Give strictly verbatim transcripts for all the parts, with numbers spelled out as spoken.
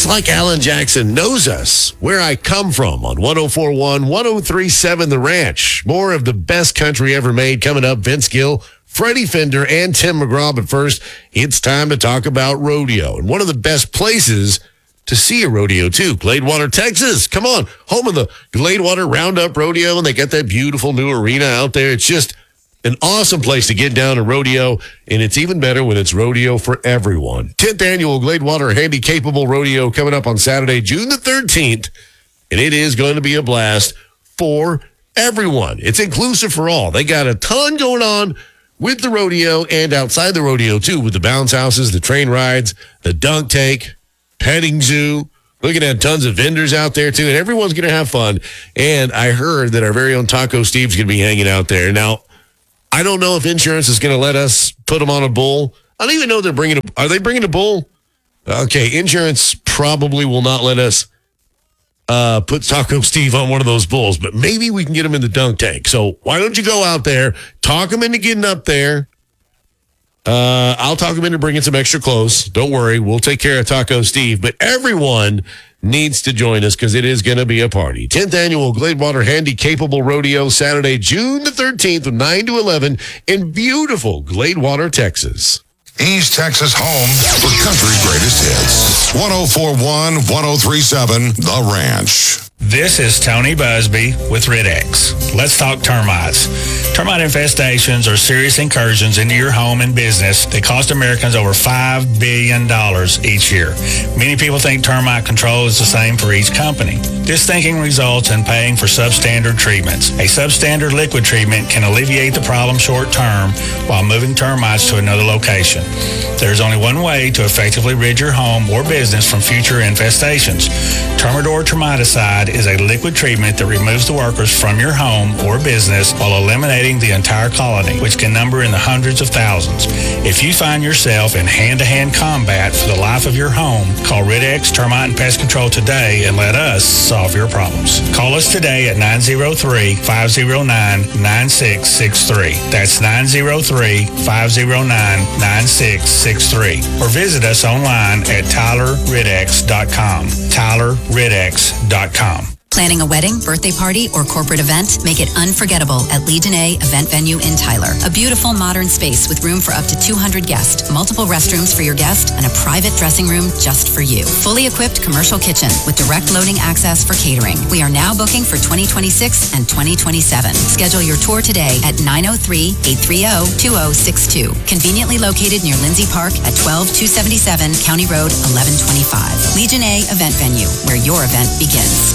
Looks like Alan Jackson knows us. Where I Come From on one oh four point one, one oh three point seven The Ranch. More of the best country ever made coming up. Vince Gill, Freddie Fender, and Tim McGraw. But first, it's time to talk about rodeo. And one of the best places to see a rodeo, too. Gladewater, Texas. Come on. Home of the Gladewater Roundup Rodeo. And they got that beautiful new arena out there. It's just an awesome place to get down to rodeo, and it's even better when it's rodeo for everyone. tenth Annual Gladewater Handy Capable Rodeo coming up on Saturday, June the thirteenth, and it is going to be a blast for everyone. It's inclusive for all. They got a ton going on with the rodeo and outside the rodeo, too, with the bounce houses, the train rides, the dunk tank, petting zoo. Looking at tons of vendors out there, too, and everyone's going to have fun. And I heard that our very own Taco Steve's going to be hanging out there. Now, I don't know if insurance is going to let us put them on a bull. I don't even know they're bringing a, are they bringing a bull? Okay, insurance probably will not let us uh, put Taco Steve on one of those bulls, but maybe we can get him in the dunk tank. So why don't you go out there, talk him into getting up there. Uh, I'll talk him into bringing some extra clothes. Don't worry, we'll take care of Taco Steve, but everyone needs to join us because it is going to be a party. tenth Annual Gladewater Handy Capable Rodeo, Saturday, June the thirteenth from nine to eleven in beautiful Gladewater, Texas. East Texas home for country greatest hits. one oh four point one, one oh three point seven The Ranch. This is Tony Busby with Rid-X. Let's talk termites. Termite infestations are serious incursions into your home and business that cost Americans over five billion dollars each year. Many people think termite control is the same for each company. This thinking results in paying for substandard treatments. A substandard liquid treatment can alleviate the problem short term while moving termites to another location. There's only one way to effectively rid your home or business from future infestations. Termidor Termiticide is a liquid treatment that removes the workers from your home or business while eliminating the entire colony, which can number in the hundreds of thousands. If you find yourself in hand-to-hand combat for the life of your home, call Rid-X Termite and Pest Control today and let us solve your problems. Call us today at nine oh three, five oh nine, nine six six three. That's nine oh three, five oh nine, nine six six three. Or visit us online at Tyler Rid X dot com. Tyler Rid X dot com. Planning a wedding, birthday party, or corporate event? Make it unforgettable at Legion A Event Venue in Tyler. A beautiful modern space with room for up to two hundred guests, multiple restrooms for your guest, and a private dressing room just for you. Fully equipped commercial kitchen with direct loading access for catering. We are now booking for twenty twenty-six and twenty twenty-seven. Schedule your tour today at nine oh three, eight three oh, two oh six two. Conveniently located near Lindsay Park at twelve two seventy-seven County Road eleven twenty-five. Legion A Event Venue, where your event begins.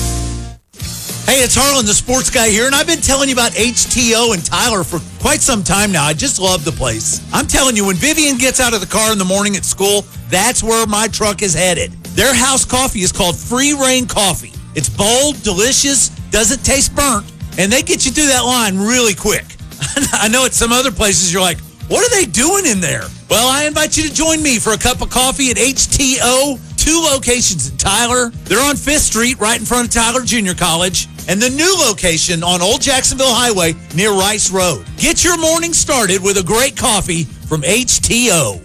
Hey, it's Harlan, the sports guy here, and I've been telling you about H T O and Tyler for quite some time now. I just love the place. I'm telling you, when Vivian gets out of the car in the morning at school, that's where my truck is headed. Their house coffee is called Free Reign Coffee. It's bold, delicious, doesn't taste burnt, and they get you through that line really quick. I know at some other places you're like, what are they doing in there? Well, I invite you to join me for a cup of coffee at H T O. Two locations in Tyler. They're on Fifth Street, right in front of Tyler Junior College. And the new location on Old Jacksonville Highway near Rice Road. Get your morning started with a great coffee from H T O.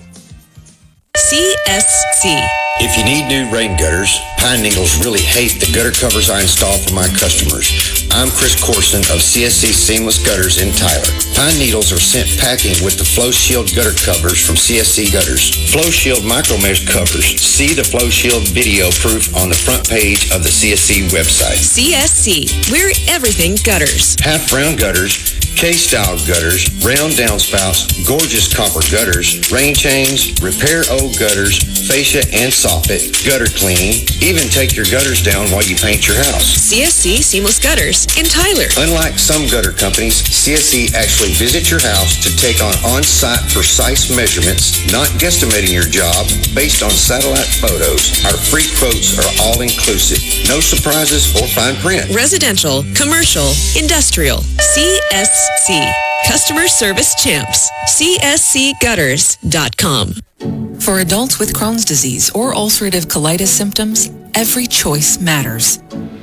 C S C. If you need new rain gutters, Pine Needles really hate the gutter covers I install for my customers. I'm Chris Corson of C S C Seamless Gutters in Tyler. Pine Needles are sent packing with the Flow Shield gutter covers from C S C Gutters. Flow Shield Micro Mesh covers. See the Flow Shield video proof on the front page of the C S C website. C S C. We're everything gutters. Half round gutters, K-style gutters, round downspouts, gorgeous copper gutters, rain chains, repair old gutters, fascia and soffit, gutter cleaning, even take your gutters down while you paint your house. C S C Seamless Gutters in Tyler. Unlike some gutter companies, C S C actually visits your house to take on on-site precise measurements, not guesstimating your job based on satellite photos. Our free quotes are all inclusive. No surprises or fine print. Residential, commercial, industrial. C S C. Customer Service Champs. C S C Gutters dot com. For adults with Crohn's disease or ulcerative colitis symptoms, every choice matters.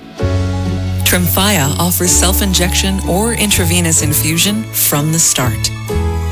Tremfya offers self-injection or intravenous infusion from the start.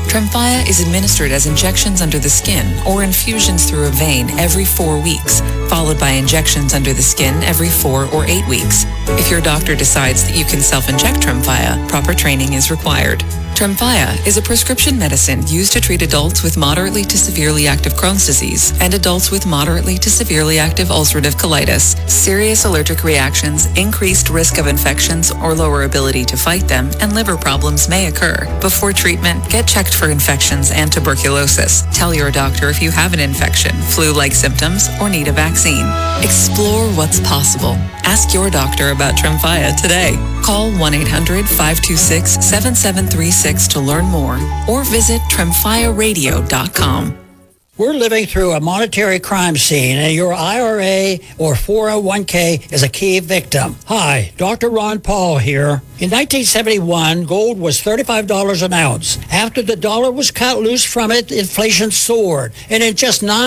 Tremfya is administered as injections under the skin or infusions through a vein every four weeks, followed followed by injections under the skin every four or eight weeks. If your doctor decides that you can self-inject Tremfya, proper training is required. Tremfya is a prescription medicine used to treat adults with moderately to severely active Crohn's disease and adults with moderately to severely active ulcerative colitis. Serious allergic reactions, increased risk of infections or lower ability to fight them, and liver problems may occur. Before treatment, get checked for infections and tuberculosis. Tell your doctor if you have an infection, flu-like symptoms, or need a vaccine. Explore what's possible. Ask your doctor about Tremfya today. Call one eight hundred five two six seven seven three six to learn more or visit tremfya radio dot com. We're living through a monetary crime scene, and your I R A or four oh one k is a key victim. Hi, Doctor Ron Paul here. In nineteen seventy-one, gold was thirty-five dollars an ounce. After the dollar was cut loose from it, inflation soared, and in just nine